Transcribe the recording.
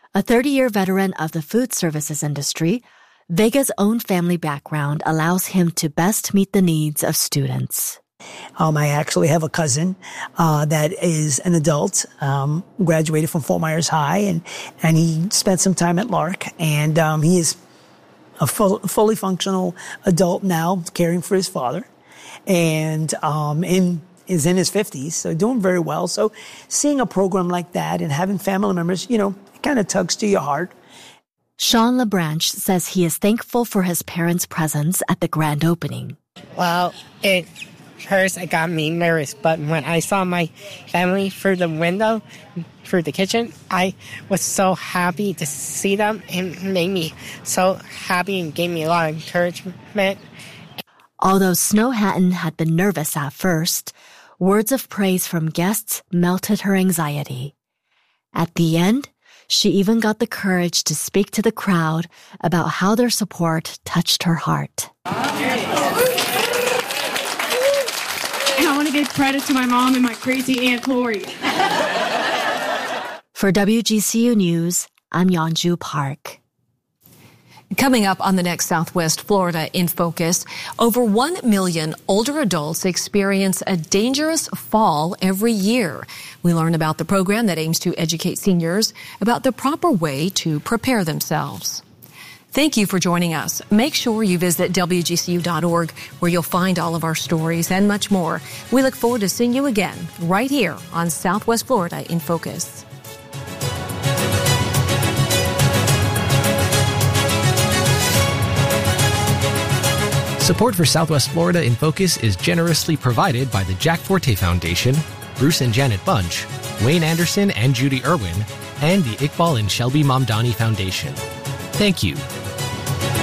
A 30-year veteran of the food services industry, Vega's own family background allows him to best meet the needs of students. I actually have a cousin that is an adult, graduated from Fort Myers High, and he spent some time at Lark, and he is a fully functional adult now, caring for his father, and is in his 50s, so doing very well. So seeing a program like that and having family members, it kind of tugs to your heart. Sean LeBranch says he is thankful for his parents' presence at the grand opening. Well, first it got me nervous, but when I saw my family through the window, through the kitchen, I was so happy to see them. It made me so happy and gave me a lot of encouragement. Although Snow Hatton had been nervous at first, words of praise from guests melted her anxiety. At the end, she even got the courage to speak to the crowd about how their support touched her heart. And I want to give credit to my mom and my crazy Aunt Lori. For WGCU News, I'm Yeonju Park. Coming up on the next Southwest Florida in Focus, over 1 million older adults experience a dangerous fall every year. We learn about the program that aims to educate seniors about the proper way to prepare themselves. Thank you for joining us. Make sure you visit WGCU.org, where you'll find all of our stories and much more. We look forward to seeing you again right here on Southwest Florida in Focus. Support for Southwest Florida in Focus is generously provided by the Jack Forte Foundation, Bruce and Janet Bunch, Wayne Anderson and Judy Irwin, and the Iqbal and Shelby Mamdani Foundation. Thank you.